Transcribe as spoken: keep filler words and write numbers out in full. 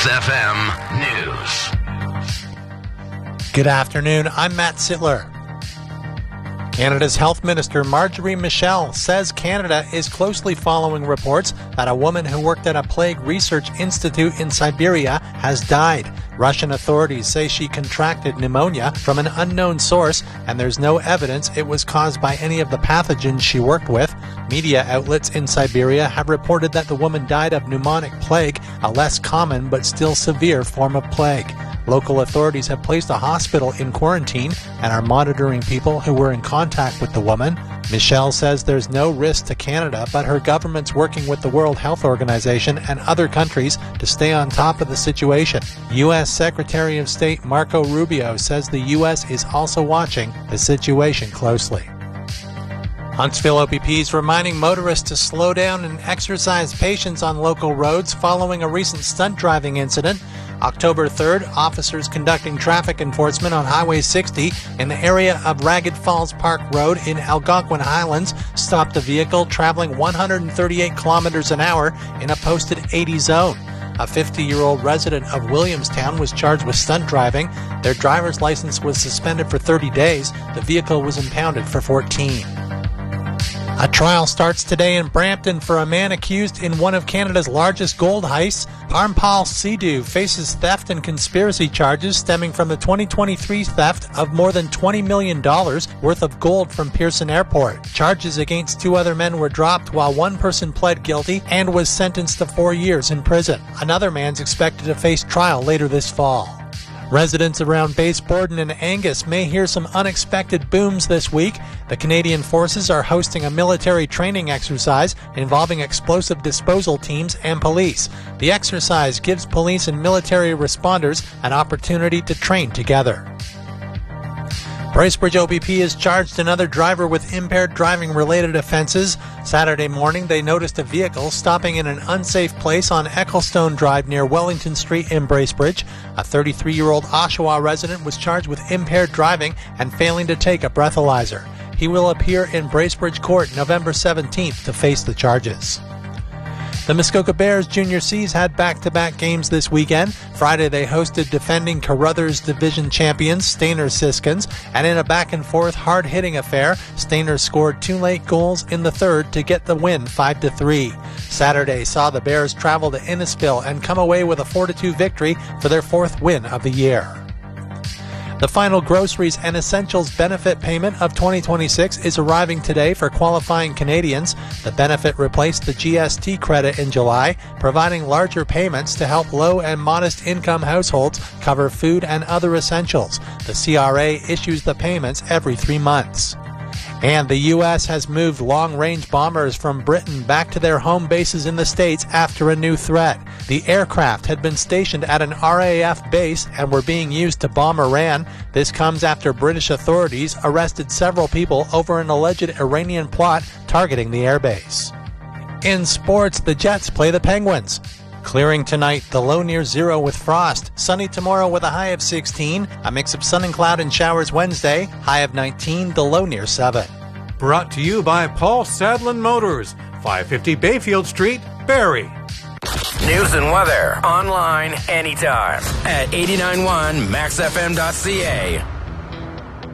Max F M News. Good afternoon, I'm Matt Sittler. Canada's Health Minister Marjorie Michel says Canada is closely following reports that a woman who worked at a plague research institute in Siberia has died. Russian authorities say she contracted pneumonia from an unknown source, and there's no evidence it was caused by any of the pathogens she worked with. Media outlets in Siberia have reported that the woman died of pneumonic plague, a less common but still severe form of plague. Local authorities have placed a hospital in quarantine and are monitoring people who were in contact with the woman. Michel says there's no risk to Canada, but her government's working with the World Health Organization and other countries to stay on top of the situation. U S Secretary of State Marco Rubio says the U S is also watching the situation closely. Huntsville O P P is reminding motorists to slow down and exercise patience on local roads following a recent stunt driving incident. October third, officers conducting traffic enforcement on Highway sixty in the area of Ragged Falls Park Road in Algonquin Highlands stopped a vehicle traveling one hundred thirty-eight kilometers an hour in a posted eighty zone. A fifty-year-old resident of Williamstown was charged with stunt driving. Their driver's license was suspended for thirty days. The vehicle was impounded for fourteen. A trial starts today in Brampton for a man accused in one of Canada's largest gold heists. Harmpal Sidhu faces theft and conspiracy charges stemming from the twenty twenty-three theft of more than twenty million dollars worth of gold from Pearson Airport. Charges against two other men were dropped while one person pled guilty and was sentenced to four years in prison. Another man's expected to face trial later this fall. Residents around Base Borden and Angus may hear some unexpected booms this week. The Canadian Forces are hosting a military training exercise involving explosive disposal teams and police. The exercise gives police and military responders an opportunity to train together. Bracebridge O P P has charged another driver with impaired driving-related offenses. Saturday morning, they noticed a vehicle stopping in an unsafe place on Ecclestone Drive near Wellington Street in Bracebridge. A thirty-three-year-old Oshawa resident was charged with impaired driving and failing to take a breathalyzer. He will appear in Bracebridge Court November seventeenth to face the charges. The Muskoka Bears Junior Cs had back-to-back games this weekend. Friday they hosted defending Carruthers Division champions Stayner Siskins, and in a back-and-forth hard-hitting affair, Stayner scored two late goals in the third to get the win five to three. Saturday saw the Bears travel to Innisfil and come away with a four to two victory for their fourth win of the year. The final groceries and essentials benefit payment of twenty twenty-six is arriving today for qualifying Canadians. The benefit replaced the G S T credit in July, providing larger payments to help low and modest income households cover food and other essentials. The C R A issues the payments every three months. And the U S has moved long-range bombers from Britain back to their home bases in the States after a new threat. The aircraft had been stationed at an R A F base and were being used to bomb Iran. This comes after British authorities arrested several people over an alleged Iranian plot targeting the airbase. In sports, the Jets play the Penguins. Clearing tonight, the low near zero with frost. Sunny tomorrow with a high of sixteen. A mix of sun and cloud and showers Wednesday. High of nineteen, the low near seven. Brought to you by Paul Sadlin Motors, five fifty Bayfield Street, Barrie. News and weather online anytime at eighty-nine point one max f m dot c a.